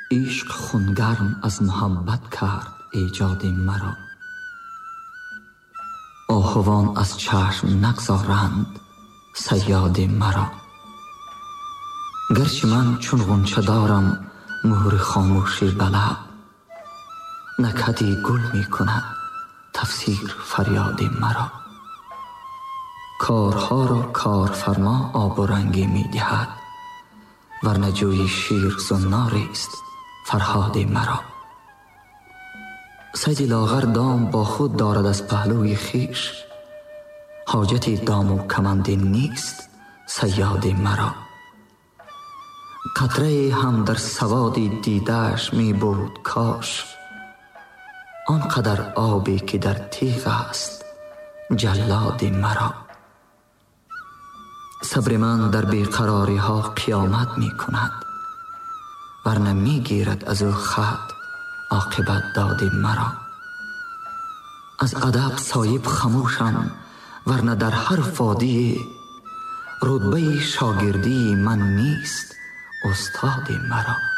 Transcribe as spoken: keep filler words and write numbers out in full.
عشق خونگرم از محبت کرد ایجاد مرا. آهوان از چشم نگذارند صیاد مرا. گرچه من چون غنچه دارم مهر خاموشی به لب، نکهتی گل می کند تفسیر فریاد مرا. کارها را کارفرما آب و رنگی می دهد، ورنه جوی شیر زناری است فرهاد مرا. صید لاغر دام با خود دارد از پهلوی خویش، حاجتی دام و کمندی نیست صیاد مرا. قطره هم در سواد دیده‌اش می بود کاش، آنقدر آبی که در تیغ است جلاد مرا. صبر من در بیقراری ها قیامت می کند، ورنه می گیرد از او خط عاقبت داد مرا. از ادب صایب خموشم، ورنه در هر وادی رتبه شاگردی من نیست استاد مرا.